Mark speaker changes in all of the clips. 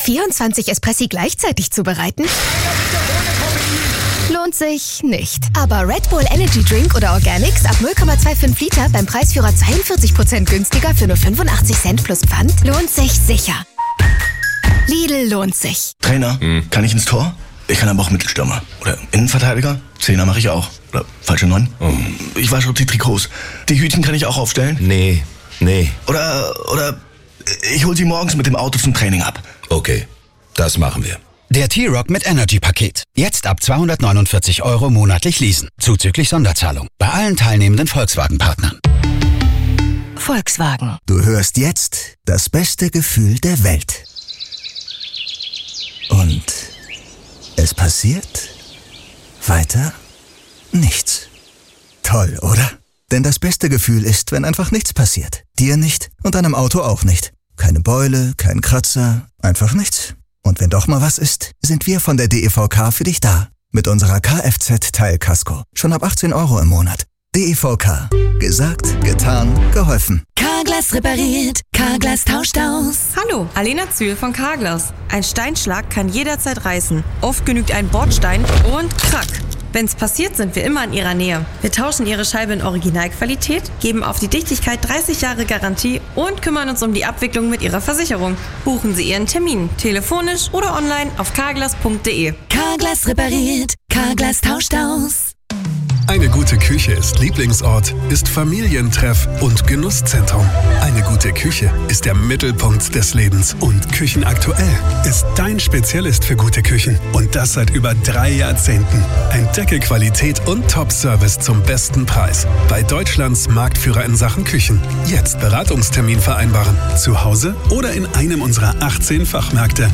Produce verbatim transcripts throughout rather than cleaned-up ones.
Speaker 1: vierundzwanzig Espressi gleichzeitig zubereiten? Lohnt sich nicht. Aber Red Bull Energy Drink oder Organics ab null Komma fünfundzwanzig Liter beim Preisführer zweiundvierzig Prozent günstiger für nur fünfundachtzig Cent plus Pfand lohnt sich sicher. Lidl lohnt sich.
Speaker 2: Trainer, hm. kann ich ins Tor? Ich kann aber auch Mittelstürmer. Oder Innenverteidiger? Zehner mache ich auch. Oder falsche Neun? Oh. Ich wasche die Trikots. Die Hütchen kann ich auch aufstellen?
Speaker 3: Nee, nee.
Speaker 2: Oder, oder ich hol sie morgens mit dem Auto zum Training ab.
Speaker 3: Okay, das machen wir.
Speaker 4: Der T-Rock mit Energy-Paket. Jetzt ab zweihundertneunundvierzig Euro monatlich leasen. Zuzüglich Sonderzahlung. Bei allen teilnehmenden Volkswagen-Partnern.
Speaker 1: Volkswagen.
Speaker 5: Du hörst jetzt das beste Gefühl der Welt. Und es passiert weiter nichts. Toll, oder? Denn das beste Gefühl ist, wenn einfach nichts passiert. Dir nicht und deinem Auto auch nicht. Keine Beule, kein Kratzer, einfach nichts. Und wenn doch mal was ist, sind wir von der D E V K für dich da. Mit unserer Kfz-Teilkasko. Schon ab achtzehn Euro im Monat. D E V K. Gesagt, getan, geholfen.
Speaker 6: Carglass repariert. Carglass tauscht aus.
Speaker 7: Hallo, Alena Zühl von Carglass. Ein Steinschlag kann jederzeit reißen. Oft genügt ein Bordstein und krack. Wenn's passiert, sind wir immer in Ihrer Nähe. Wir tauschen Ihre Scheibe in Originalqualität, geben auf die Dichtigkeit dreißig Jahre Garantie und kümmern uns um die Abwicklung mit Ihrer Versicherung. Buchen Sie Ihren Termin, telefonisch oder online auf carglass punkt de.
Speaker 6: Carglass repariert. Carglass tauscht aus.
Speaker 8: Eine gute Küche ist Lieblingsort, ist Familientreff und Genusszentrum. Eine gute Küche ist der Mittelpunkt des Lebens. Und Küchenaktuell ist dein Spezialist für gute Küchen. Und das seit über drei Jahrzehnten. Entdecke Qualität und Top-Service zum besten Preis. Bei Deutschlands Marktführer in Sachen Küchen. Jetzt Beratungstermin vereinbaren. Zu Hause oder in einem unserer achtzehn Fachmärkte.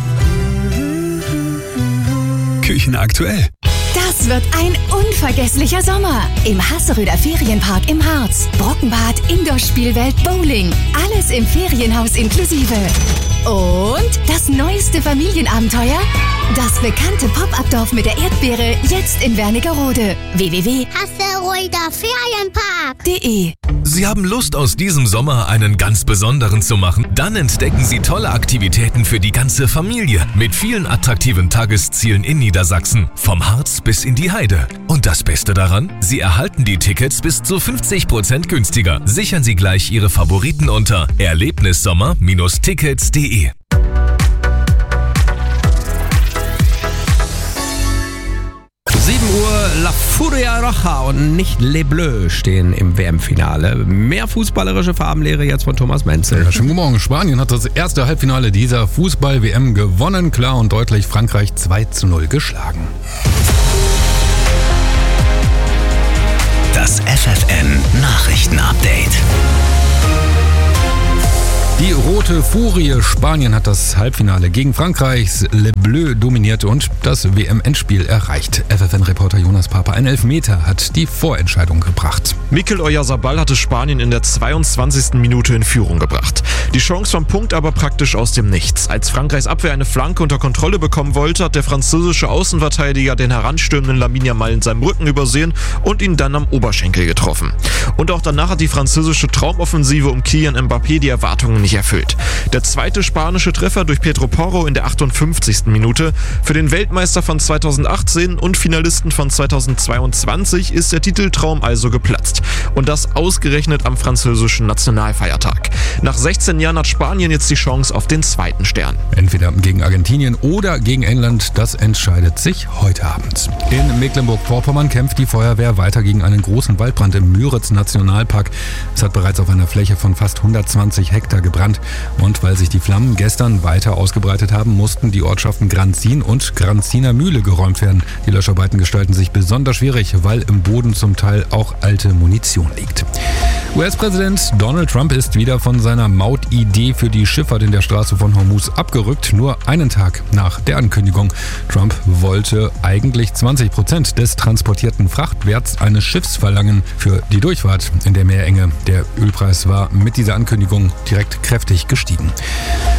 Speaker 8: Küchenaktuell.
Speaker 1: Das wird ein unvergesslicher Sommer. Im Hasseröder Ferienpark im Harz. Brockenbad, Indoor-Spielwelt, Bowling. Alles im Ferienhaus inklusive. Und das neueste Familienabenteuer? Das bekannte Pop-Up-Dorf mit der Erdbeere, jetzt in Wernigerode. w w w punkt hasseröder ferienpark punkt de.
Speaker 9: Sie haben Lust, aus diesem Sommer einen ganz besonderen zu machen? Dann entdecken Sie tolle Aktivitäten für die ganze Familie mit vielen attraktiven Tageszielen in Niedersachsen, vom Harz bis in die Heide. Und das Beste daran? Sie erhalten die Tickets bis zu fünfzig Prozent günstiger. Sichern Sie gleich Ihre Favoriten unter erlebnissommer Bindestrich tickets punkt de.
Speaker 10: sieben Uhr, La Furia Roja und nicht Les Bleus stehen im W M-Finale. Mehr fußballerische Farbenlehre jetzt von Thomas Menzel.
Speaker 11: Ja, schönen guten Morgen. Spanien hat das erste Halbfinale dieser Fußball-W M gewonnen. Klar und deutlich Frankreich zwei zu null geschlagen.
Speaker 4: Das F F N-Nachrichten-Update.
Speaker 11: Die rote Furie Spanien hat das Halbfinale gegen Frankreichs Les Bleus dominiert und das W M-Endspiel erreicht. F F N-Reporter Jonas Papa, ein Elfmeter hat die Vorentscheidung gebracht.
Speaker 12: Mikel Oyarzabal hatte Spanien in der zweiundzwanzigsten Minute in Führung gebracht. Die Chance vom Punkt aber praktisch aus dem Nichts. Als Frankreichs Abwehr eine Flanke unter Kontrolle bekommen wollte, hat der französische Außenverteidiger den heranstürmenden Lamine Yamal in seinem Rücken übersehen und ihn dann am Oberschenkel getroffen. Und auch danach hat die französische Traumoffensive um Kylian Mbappé die Erwartungen nicht erfüllt. Der zweite spanische Treffer durch Pedro Porro in der achtundfünfzigsten Minute. Für den Weltmeister von zweitausendachtzehn und Finalisten von zweitausendzweiundzwanzig ist der Titeltraum also geplatzt. Und das ausgerechnet am französischen Nationalfeiertag. Nach sechzehn Jahren hat Spanien jetzt die Chance auf den zweiten Stern.
Speaker 11: Entweder gegen Argentinien oder gegen England, das entscheidet sich heute Abend. In Mecklenburg-Vorpommern kämpft die Feuerwehr weiter gegen einen großen Waldbrand im Müritz-Nationalpark. Es hat bereits auf einer Fläche von fast hundertzwanzig Hektar gebrannt. Und weil sich die Flammen gestern weiter ausgebreitet haben, mussten die Ortschaften Granzin und Granziner Mühle geräumt werden. Die Löscharbeiten gestalten sich besonders schwierig, weil im Boden zum Teil auch alte Munition liegt. U S-Präsident Donald Trump ist wieder von seiner Mautidee für die Schifffahrt in der Straße von Hormuz abgerückt, nur einen Tag nach der Ankündigung. Trump wollte eigentlich zwanzig Prozent des transportierten Frachtwerts eines Schiffs verlangen für die Durchfahrt in der Meerenge. Der Ölpreis war mit dieser Ankündigung direkt kräftig gestiegen.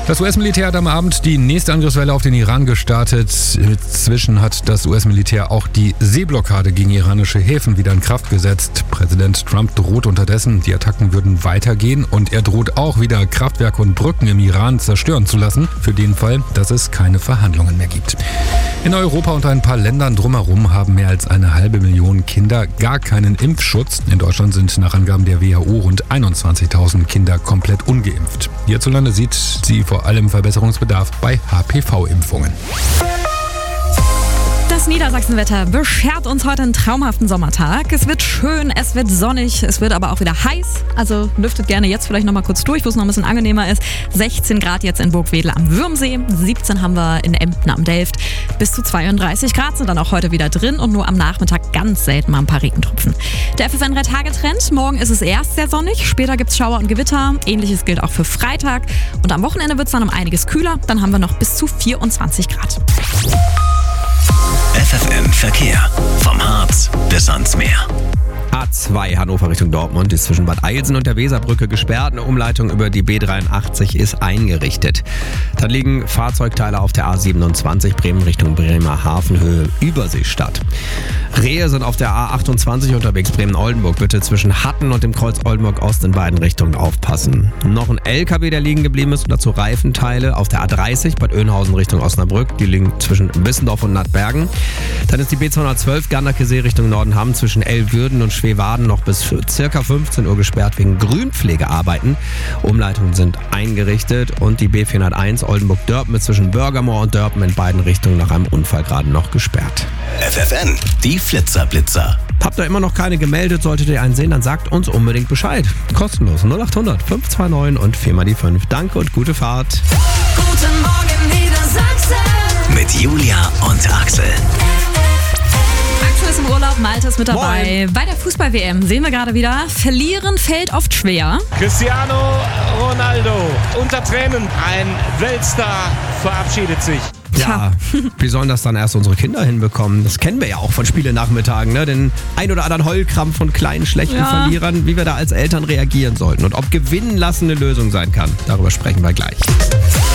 Speaker 11: Das U S-Militär hat am Abend die nächste Angriffswelle auf den Iran gestartet. Inzwischen hat das U S-Militär auch die Seeblockade gegen iranische Häfen wieder in Kraft gesetzt. Präsident Trump droht unterdessen, die Attacken würden weitergehen und er droht auch wieder Kraftwerke und Brücken im Iran zerstören zu lassen, für den Fall, dass es keine Verhandlungen mehr gibt. In Europa und ein paar Ländern drumherum haben mehr als eine halbe Million Kinder gar keinen Impfschutz. In Deutschland sind nach Angaben der W H O rund einundzwanzigtausend Kinder komplett ungeimpft. Hierzulande sieht sie vor allem Verbesserungsbedarf bei H P V-Impfungen.
Speaker 13: Das Niedersachsenwetter beschert uns heute einen traumhaften Sommertag. Es wird schön, es wird sonnig, es wird aber auch wieder heiß. Also lüftet gerne jetzt vielleicht noch mal kurz durch, wo es noch ein bisschen angenehmer ist. sechzehn Grad jetzt in Burgwedel am Würmsee, siebzehn haben wir in Emden am Delft. Bis zu zweiunddreißig Grad sind dann auch heute wieder drin und nur am Nachmittag ganz selten mal ein paar Regentropfen. Der F F N drei Tage Trend. Morgen ist es erst sehr sonnig, später gibt es Schauer und Gewitter. Ähnliches gilt auch für Freitag. Und am Wochenende wird es dann um einiges kühler. Dann haben wir noch bis zu vierundzwanzig Grad.
Speaker 14: F F N Verkehr. Vom Harz bis ans Meer.
Speaker 10: A zwei Hannover Richtung Dortmund ist zwischen Bad Eilsen und der Weserbrücke gesperrt. Eine Umleitung über die B dreiundachtzig ist eingerichtet. Dann liegen Fahrzeugteile auf der A siebenundzwanzig Bremen Richtung Bremerhaven Höhe Überseestadt. Rehe sind auf der A achtundzwanzig unterwegs Bremen-Oldenburg. Bitte zwischen Hatten und dem Kreuz Oldenburg-Ost in beiden Richtungen aufpassen. Noch ein L K W, der liegen geblieben ist und dazu Reifenteile auf der A dreißig Bad Oeynhausen Richtung Osnabrück. Die liegen zwischen Bissendorf und Nattbergen. Dann ist die B zweihundertzwölf Gandakesee Richtung Nordenham zwischen Elwürden und Schwewaden noch bis ca. fünfzehn Uhr gesperrt wegen Grünpflegearbeiten. Umleitungen sind eingerichtet und die B vierhunderteins Oldenburg-Dörpen zwischen Bürgermoor und Dörpen in beiden Richtungen nach einem Unfall gerade noch gesperrt.
Speaker 14: F F N, die Flitzer-Blitzer.
Speaker 10: Habt ihr immer noch keine gemeldet, solltet ihr einen sehen, dann sagt uns unbedingt Bescheid. Kostenlos null acht hundert fünf zwei neun und vier mal die fünf. Danke und gute Fahrt.
Speaker 6: Guten Morgen Niedersachsen.
Speaker 14: Mit Julia und Axel.
Speaker 13: Axel ist im Urlaub, Malte ist mit dabei. Moin. Bei der Fußball-W M sehen wir gerade wieder, verlieren fällt oft schwer.
Speaker 15: Cristiano Ronaldo unter Tränen, ein Weltstar verabschiedet sich.
Speaker 10: Ja, wie sollen das dann erst unsere Kinder hinbekommen? Das kennen wir ja auch von Spiele-Nachmittagen, ne? Den ein oder anderen Heulkrampf von kleinen, schlechten
Speaker 13: Ja.
Speaker 10: Verlierern, wie wir da als Eltern reagieren sollten und ob Gewinnen lassen eine Lösung sein kann. Darüber sprechen wir gleich.